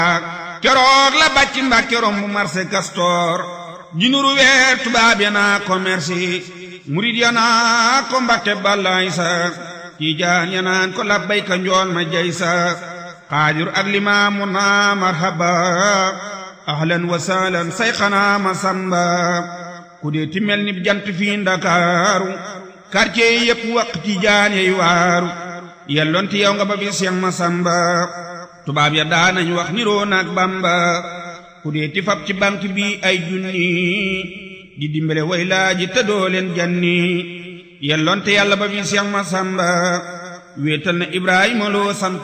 keroog la bàcc Mbàkke romb marché Castor ji nuru weer tubaab ya naa ko merci murid ya naa ko Mbàkke balaay sa Tijaan ya naan ko labbayka njool ma jay sa Xaadir ak Limaamu naa marhaba ahlan wa sahlan sayxanaa ma samba ku dee ti mel ni jant fii Ndakaaru quartier yi yépp waq Tijaan yey waaru yelloon ti yow nga ba fi Seex Masamba tubaab ya daanañ wax niroo naak Bamba ku dee ti fab ci banque bi ay junni di dimbale way laaji te doo leen janni yelloon te yàlla ba fi Seex Masamba wéetal na Ibrahima loo sant